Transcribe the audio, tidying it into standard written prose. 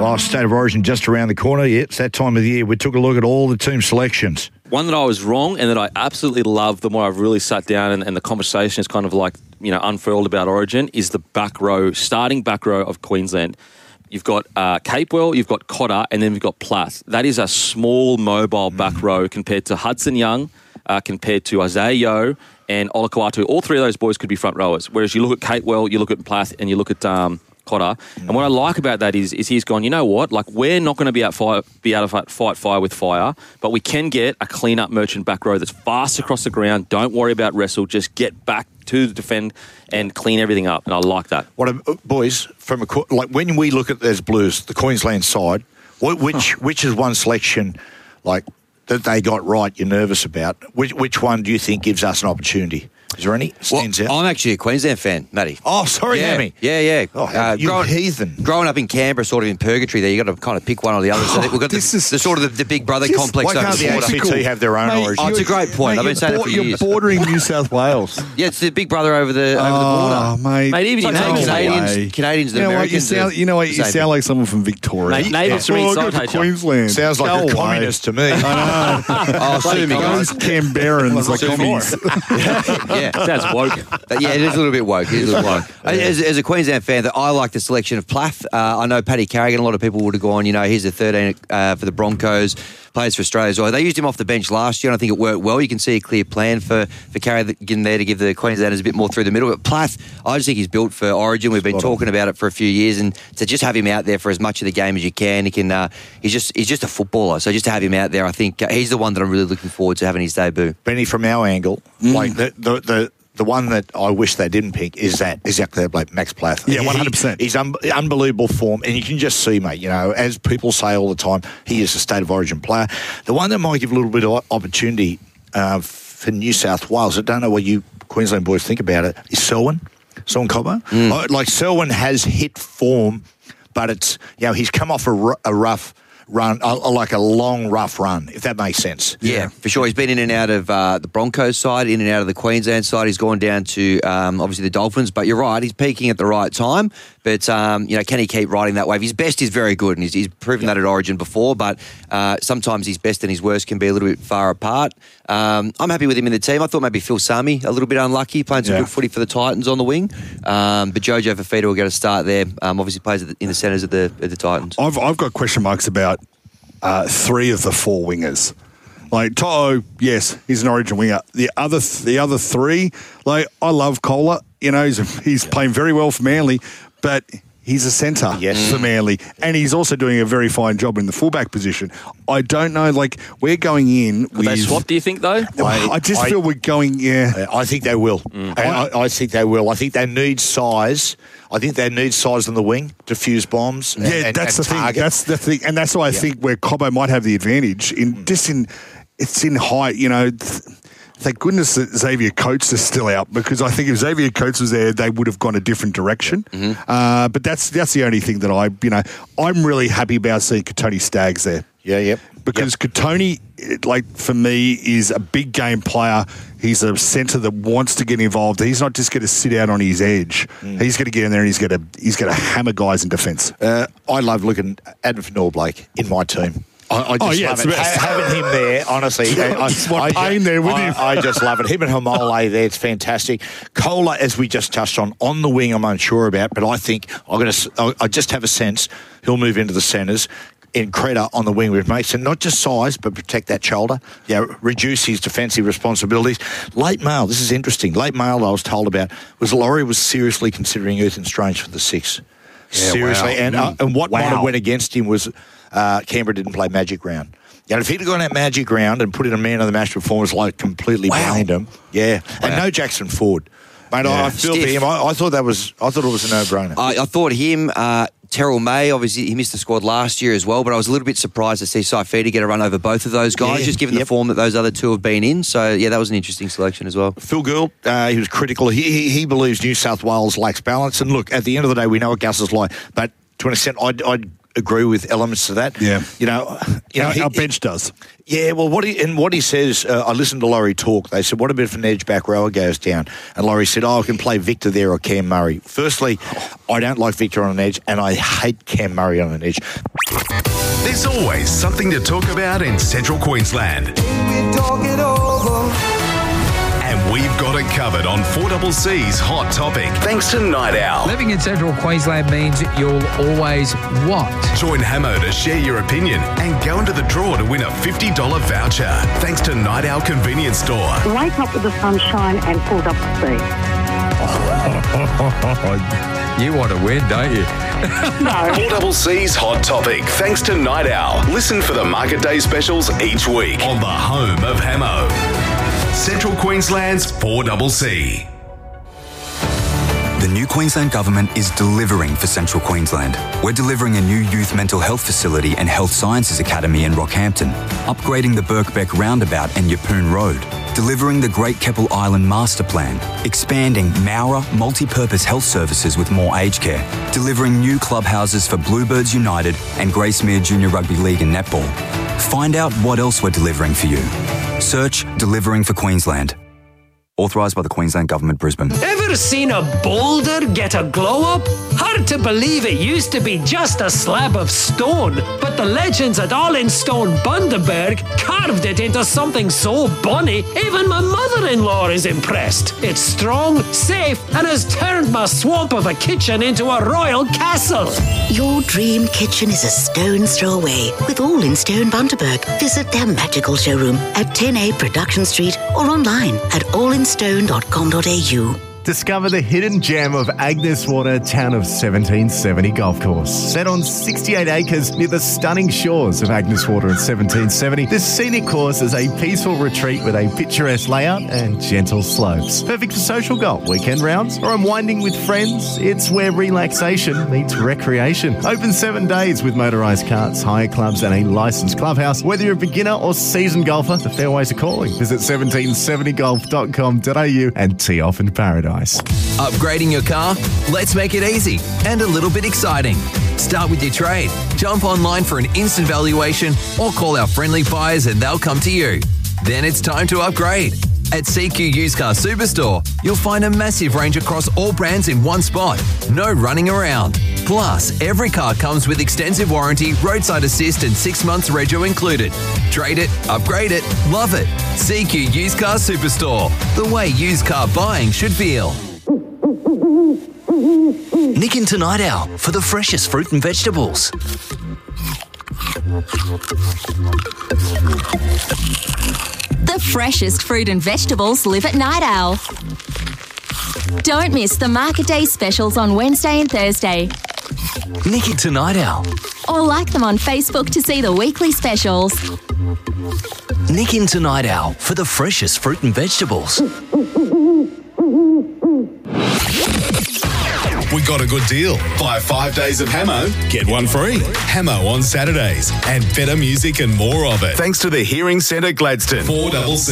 Well, State of Origin just around the corner. Yeah, it's that time of the year. We took a look at all the team selections. One that I was wrong and that I absolutely love, the more I've really sat down and the conversation is kind of like, unfurled about Origin, is the starting back row of Queensland. You've got Capewell, you've got Cotter, and then you've got Plath. That is a small, mobile back row compared to Hudson Young, compared to Isaiah Yeo and Olakau'atu. All three of those boys could be front rowers. Whereas you look at Capewell, you look at Plath, and you look at Cotter. And what I like about that is he's gone, you know what? Like, we're not going to be able to fight fire with fire, but we can get a clean-up merchant back row that's fast across the ground. Don't worry about wrestle. Just get back to the defend and clean everything up. And I like that. Boys, when we look at those Blues, the Queensland side, which is one selection that they got right you're nervous about? Which one do you think gives us an opportunity? Is there any? Stands out? I'm actually a Queensland fan, Matty. Oh, sorry, Hammy. Yeah. Oh, you heathen. Growing up in Canberra, sort of in purgatory there, you've got to kind of pick one or the other. So we've got the sort of the big brother complex. Why can't the ACT have their own origin? Oh, it's a great point. I've been saying that for years. You're bordering New South Wales. Yeah, it's the big brother over the border. Oh, mate. Even Canadians, the Americans. You know what? You sound like someone from Victoria. Neighbours from inside Queensland. Sounds like a communist to me. Oh, sue me, guys. Canberrans like commies. Yeah, sounds woke. Yeah, it is a little bit woke. As a Queensland fan, I like the selection of Plath. I know Paddy Carrigan, a lot of people would have gone, he's a 13 for the Broncos, plays for Australia as well. They used him off the bench last year, and I think it worked well. You can see a clear plan for Carrigan there to give the Queenslanders a bit more through the middle. But Plath, I just think he's built for Origin. We've been talking about it for a few years, and to just have him out there for as much of the game as you can, he's just a footballer. So just to have him out there, I think he's the one that I'm really looking forward to having his debut. Benny, from our angle, the one that I wish they didn't pick is that exactly like Max Plath. Yeah, 100%. He's unbelievable form, and you can just see, mate, as people say all the time, he is a State of Origin player. The one that might give a little bit of opportunity for New South Wales, I don't know what you Queensland boys think about it, is Selwyn Cobbo. Selwyn has hit form, but it's, he's come off a rough run, like a long, rough run, if that makes sense. Yeah, for sure. He's been in and out of the Broncos side, in and out of the Queensland side. He's gone down to, obviously, the Dolphins. But you're right, he's peaking at the right time. But, can he keep riding that wave? His best is very good, and he's proven that at Origin before. But sometimes his best and his worst can be a little bit far apart. I'm happy with him in the team. I thought maybe Phil Sami, a little bit unlucky, playing some good footy for the Titans on the wing. But Jojo Fafita will get a start there. Obviously plays in the centres of the Titans. I've got question marks about 3 of the 4 wingers. Like To'o, yes, he's an Origin winger. The other 3, I love Kohler. He's playing very well for Manly, but he's a centre for Manly, and he's also doing a very fine job in the fullback position. I don't know, we're going in with... They swap, do you think, though? I just feel we're going, I think they will. I think they will. I think they need size. I think they need size on the wing to fuse bombs. That's the thing. That's the thing, and that's why I think where Cobbo might have the advantage it's in height. Thank goodness that Xavier Coates is still out, because I think if Xavier Coates was there, they would have gone a different direction. Mm-hmm. But that's the only thing that I'm really happy about seeing Katoni Staggs there. Because Katoni, for me, is a big game player. He's a centre that wants to get involved. He's not just going to sit out on his edge. He's going to get in there and he's going to hammer guys in defence. I love looking at Adam Fanor-Blake in my team. I just love it. Having him there, honestly. I just love it. Him and Hamole there, it's fantastic. Kohler, as we just touched on the wing, I'm unsure about, but I think I just have a sense he'll move into the centres. In Creda on the wing with Mason, not just size, but protect that shoulder, reduce his defensive responsibilities. Late Mail, this is interesting. Late Mail I was told about was Laurie was seriously considering Ethan Strange for the 6. Seriously. Wow. And what might have went against him was Canberra didn't play Magic Round. If he'd have gone out Magic Round and put in a man of the match performance, completely blamed him. Yeah. Wow. And no Jackson Ford. Mate, I feel for him. I thought it was a no-brainer. I thought him, Terrell May, obviously he missed the squad last year as well, but I was a little bit surprised to see Saifiti get a run over both of those guys, just given the form that those other 2 have been in. So, that was an interesting selection as well. Phil Gould, he was critical. He believes New South Wales lacks balance. And look, at the end of the day, we know what Gus is like. But to an extent, I'd agree with elements to that. Yeah. Our bench does. Yeah, well, what he says, I listened to Laurie talk. They said, what about if an edge back rower goes down? And Laurie said, I can play Victor there or Cam Murray. Firstly, I don't like Victor on an edge, and I hate Cam Murray on an edge. There's always something to talk about in Central Queensland. And we've got it covered on 4CC's Hot Topic, thanks to Night Owl. Living in Central Queensland means you'll always what? Join Hamo to share your opinion and go into the draw to win a $50 voucher, thanks to Night Owl Convenience Store. Wake up with the sunshine and 4CC. You want to win, don't you? No. 4CC's Hot Topic, thanks to Night Owl. Listen for the Market Day specials each week on the home of Hamo. Central Queensland's 4CC. The new Queensland Government is delivering for Central Queensland. We're delivering a new youth mental health facility and health sciences academy in Rockhampton, upgrading the Birkbeck Roundabout and Yeppoon Road, delivering the Great Keppel Island Master Plan, expanding Mowra multi-purpose health services with more aged care, delivering new clubhouses for Bluebirds United and Gracemere Junior Rugby League and Netball. Find out what else we're delivering for you. Search Delivering for Queensland. Authorised by the Queensland Government, Brisbane. Ever seen a boulder get a glow-up? Hard to believe it used to be just a slab of stone, but the legends at All in Stone Bundaberg carved it into something so bonny, even my mother-in-law is impressed. It's strong, safe, and has turned my swamp of a kitchen into a royal castle. Your dream kitchen is a stone's throw away with All in Stone Bundaberg. Visit their magical showroom at 10A Production Street or online at allinstone.com.au. Discover the hidden gem of Agnes Water Town of 1770 Golf Course. Set on 68 acres near the stunning shores of Agnes Water in 1770, this scenic course is a peaceful retreat with a picturesque layout and gentle slopes. Perfect for social golf, weekend rounds, or unwinding with friends. It's where relaxation meets recreation. Open 7 days with motorised carts, hire clubs and a licensed clubhouse. Whether you're a beginner or seasoned golfer, the fairways are calling. Visit 1770golf.com.au and tee off in paradise. Upgrading your car? Let's make it easy and a little bit exciting. Start with your trade. Jump online for an instant valuation or call our friendly buyers and they'll come to you. Then it's time to upgrade. At CQ Used Car Superstore, you'll find a massive range across all brands in one spot. No running around. Plus, every car comes with extensive warranty, roadside assist and 6 months rego included. Trade it, upgrade it, love it. CQ Used Car Superstore. The way used car buying should feel. Nick into Night Owl for the freshest fruit and vegetables. The freshest fruit and vegetables live at Night Owl. Don't miss the Market Day specials on Wednesday and Thursday. Nick into Night Owl. Or like them on Facebook to see the weekly specials. Nick into Night Owl for the freshest fruit and vegetables. We got a good deal. Buy 5 days of Hamo, get one free. Hamo on Saturdays and better music and more of it. Thanks to the Hearing Centre Gladstone. 4CC.